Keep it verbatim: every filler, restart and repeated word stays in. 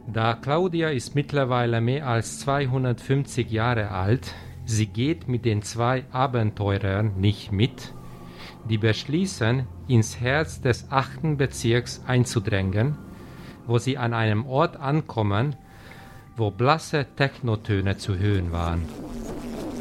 Da Claudia ist mittlerweile mehr als zweihundertfünfzig Jahre alt, sie geht mit den zwei Abenteurern nicht mit, die beschließen, ins Herz des achten Bezirks einzudrängen, wo sie an einem Ort ankommen, wo blasse Technotöne zu hören waren.